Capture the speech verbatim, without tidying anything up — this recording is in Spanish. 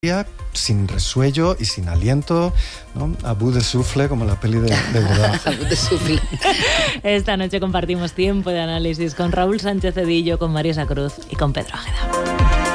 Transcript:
sin resuello y sin aliento, ¿no? A bout de souffle, como la peli de, de verdad. A bout de souffle. Esta noche compartimos tiempo de análisis con Raúl Sánchez Cedillo, con Marisa Cruz y con Pedro Águeda.